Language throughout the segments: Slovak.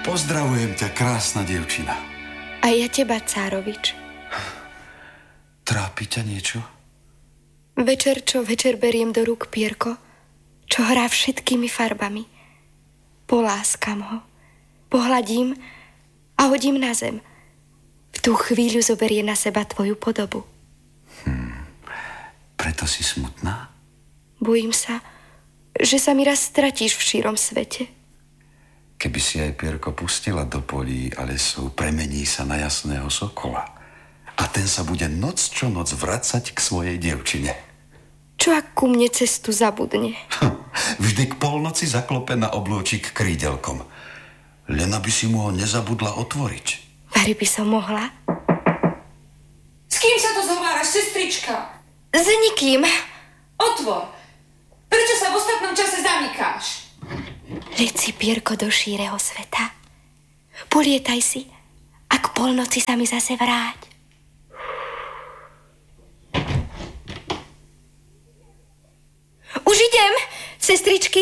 Pozdravujem ťa, krásna dievčina. A ja teba, Cárovič. Trápi ťa niečo? Večer čo večer beriem do rúk pierko, čo hrá všetkými farbami. Poláskam ho, pohladím a hodím na zem. V tú chvíľu zoberie na seba tvoju podobu. Preto si smutná? Bojím sa, že sa mi raz stratíš v šírom svete. Keby si aj pierko pustila do polí a lesov, premení sa na jasného sokola. A ten sa bude noc čo noc vracať k svojej dievčine. Čo ak ku mne cestu zabudne? Vždy k polnoci zaklope na oblôčik krídelkom. Len aby si mu ho nezabudla otvoriť. Vary by som mohla. S kým sa to zhováraš, sestrička? S nikým. Otvor. Prečo sa v ostatnom čase zamykáš? Leď si pierko do šíreho sveta. Polietaj si a k polnoci sa mi zase vráť. Už idem, sestričky.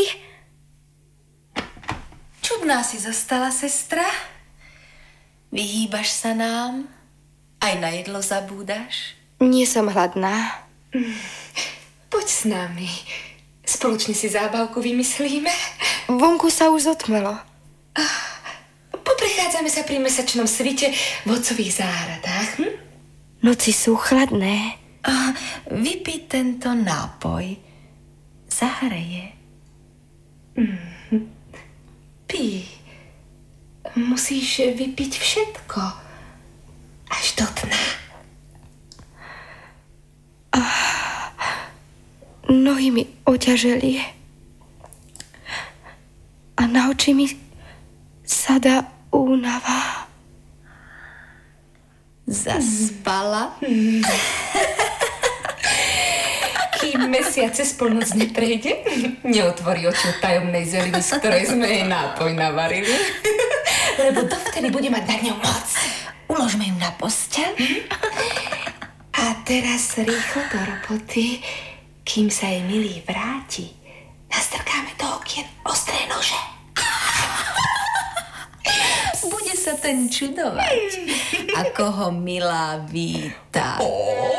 Čudná si zostala, sestra. Vyhýbaš sa nám? Aj na jedlo zabúdaš? Nie som hladná. Poď s nami. Spoločne si zábavku vymyslíme. Vonku sa už zotmelo. Poprechádzame sa pri mesačnom svite v otcových záhradách. Noci sú chladné. Vypij tento nápoj. Zahreje. Pí. Musíš vypiť všetko. Až do dna. Nohy mi oťaželi. A na oči mi sadá únava. Zaspala? Kým mesiac cez polnoc neprejde, neotvorí oči od tajomnej zeliny, z ktorej sme jej nápoj navarili. Lebo dovtedy bude mať nad ňou moc. Uložme ju na posteľ. A teraz rýchlo do roboty, kým sa jej milý vráti. Nastrkáme do okien ostré nože. Bude sa ten čudovať, ako ho milá víta.